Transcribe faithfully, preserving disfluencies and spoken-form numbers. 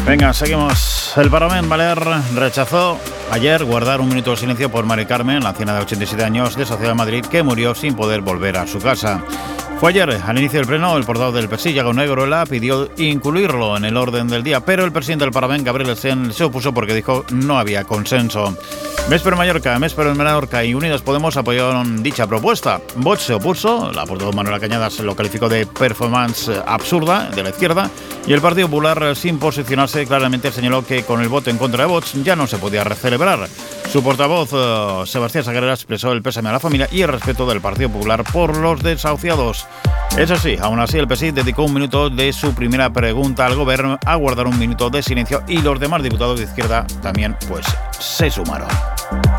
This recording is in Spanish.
Venga, seguimos. El Parlament Balear rechazó ayer guardar un minuto de silencio por Mari Carmen, la anciana de ochenta y siete años de Sociedad de Madrid, que murió sin poder volver a su casa. Fue ayer, al inicio del pleno, el portavoz del P S I, Iago Negrela, pidió incluirlo en el orden del día, pero el presidente del Parlament, Gabriel Ecén, se opuso porque dijo no había consenso. Més per Mallorca, Més per Menorca y Unidas Podemos apoyaron dicha propuesta. Vox se opuso, la portavoz Manuela Cañadas lo calificó de performance absurda de la izquierda, y el Partido Popular, sin posicionarse claramente, señaló que con el voto en contra de Vox ya no se podía recelebrar. Su portavoz, uh, Sebastián Sagrera, expresó el pésame a la familia y el respeto del Partido Popular por los desahuciados. Eso sí, aún así el P S I dedicó un minuto de su primera pregunta al gobierno a guardar un minuto de silencio, y los demás diputados de izquierda también pues se sumaron.